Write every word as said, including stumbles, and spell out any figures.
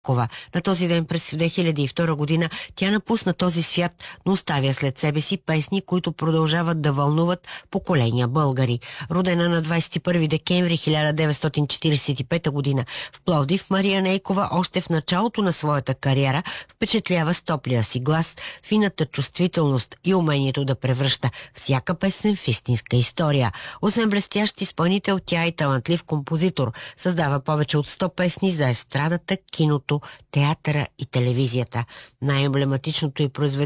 На този ден през две хиляди и втора година тя напусна този свят, но оставя след себе си песни, които продължават да вълнуват поколения българи. Родена на двадесет и първи декември хиляда деветстотин четиридесет и пета година в Пловдив, Мария Нейкова още в началото на своята кариера впечатлява с топлия си глас, фината чувствителност и умението да превръща всяка песен в истинска история. Освен блестящ изпълнител, тя е талантлив композитор. Създава повече от сто песни за естрадата, киното, театъра и телевизията. Най-емблематичното й произведение